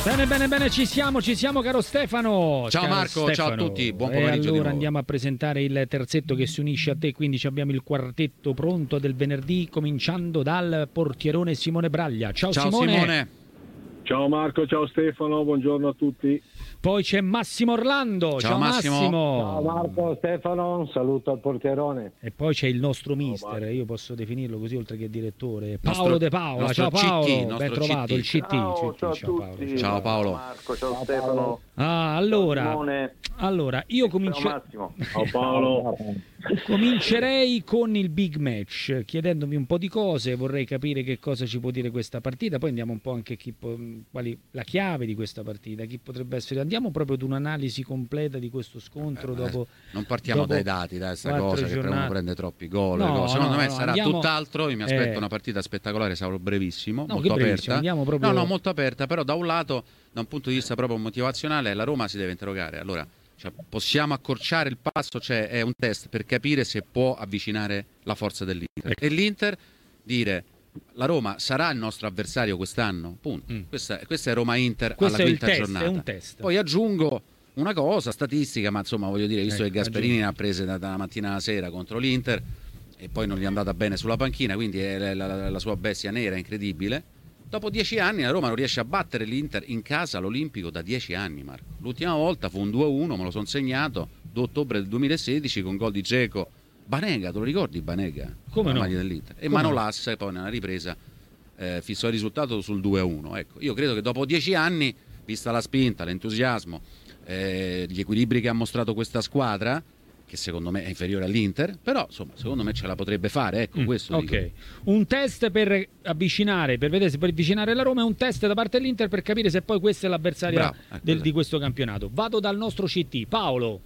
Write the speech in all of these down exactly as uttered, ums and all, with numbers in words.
Bene, bene, bene, ci siamo, ci siamo, caro Stefano. Ciao caro Marco, Stefano. ciao a tutti, buon pomeriggio. E allora di nuovo. andiamo a presentare il terzetto che si unisce a te, quindi abbiamo il quartetto pronto del venerdì, cominciando dal portierone Simone Braglia. Ciao, Ciao Simone. Simone. Ciao Marco, ciao Stefano, buongiorno a tutti. Poi c'è Massimo Orlando. Ciao, Ciao Massimo. Massimo. Ciao Marco, Stefano, un saluto al portierone. E poi c'è il nostro mister, Marco. io posso definirlo così oltre che direttore, Nostro- Paolo De Paola. nostro Ciao Paolo, C T, ben nostro trovato, C T. il C T. Ciao, C T, ciao a ciao Paolo. tutti. Ciao Paolo. Marco, ciao, Ciao, Stefano. Paolo. Ah, allora, Simone. allora, io comincio... Ciao Massimo. Ciao Paolo. Comincerei con il big match, chiedendomi un po' di cose, vorrei capire che cosa ci può dire questa partita, poi andiamo un po' anche chi po- quali la chiave di questa partita, chi potrebbe essere. Andiamo proprio ad un'analisi completa di questo scontro Eh, dopo. Non partiamo dopo dai dati, dai, sta quattro cosa che giornate. uno prende troppi gol. No, cose. Secondo no, me no, sarà andiamo- tutt'altro. Io mi aspetto Eh. una partita spettacolare, sarò brevissimo, No, molto che brevissimo, aperta. andiamo proprio- No, no, molto aperta, però da un lato, da un punto di vista proprio motivazionale, la Roma si deve interrogare. Allora, cioè, possiamo accorciare il passo, cioè è un test per capire se può avvicinare la forza dell'Inter. Ecco. E l'Inter dire la Roma sarà il nostro avversario quest'anno, punto. Mm. Questa, questa è Roma-Inter Questo alla è il quinta test, giornata. è un test. Poi aggiungo una cosa statistica, ma insomma voglio dire, visto Ecco, che Gasperini aggiungi. ne ha prese da, dalla mattina alla sera contro l'Inter e poi non gli è andata bene sulla panchina, quindi è la, la- la sua bestia nera incredibile. Dopo dieci anni la Roma non riesce a battere l'Inter in casa all'Olimpico da dieci anni, Marco. L'ultima volta fu un due a uno, me lo sono segnato, due ottobre del duemilasedici con gol di Dzeko. Banega, te lo ricordi Banega? Come La no? maglia dell'Inter. E Come Manolas poi nella ripresa eh, fissò il risultato sul due a uno. Ecco, io credo che dopo dieci anni, vista la spinta, l'entusiasmo, eh, gli equilibri che ha mostrato questa squadra, che secondo me è inferiore all'Inter, però insomma secondo me ce la potrebbe fare, ecco, Mm, questo ok, dico. un test per avvicinare, per vedere se per avvicinare la Roma, è un test da parte dell'Inter per capire se poi questa è l'avversaria Bravo, ecco, del- esatto. di questo campionato. Vado dal nostro C T, Paolo.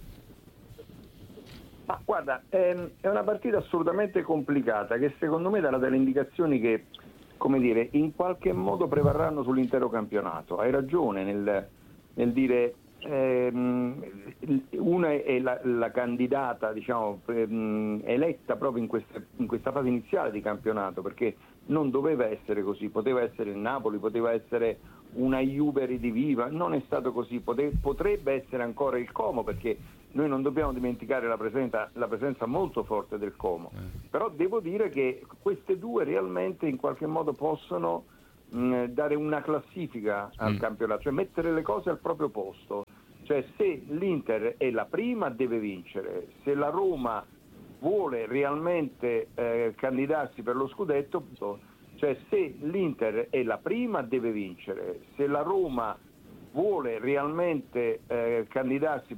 Ma guarda, ehm, è una partita assolutamente complicata che secondo me darà delle indicazioni che, come dire, in qualche modo prevarranno sull'intero campionato. Hai ragione nel, nel dire ehm, una è la, la candidata, diciamo, ehm, eletta proprio in questa, in questa fase iniziale di campionato, perché non doveva essere così, poteva essere il Napoli, poteva essere una Juve ridiviva, non è stato così, pote- potrebbe essere ancora il Como, perché noi non dobbiamo dimenticare la presenza, la presenza molto forte del Como, però devo dire che queste due realmente in qualche modo possono mh, dare una classifica al Mm. campionato, cioè mettere le cose al proprio posto, cioè se l'Inter è la prima deve vincere, se la Roma vuole realmente eh, candidarsi per lo scudetto, cioè se l'Inter è la prima deve vincere, se la Roma vuole realmente eh, candidarsi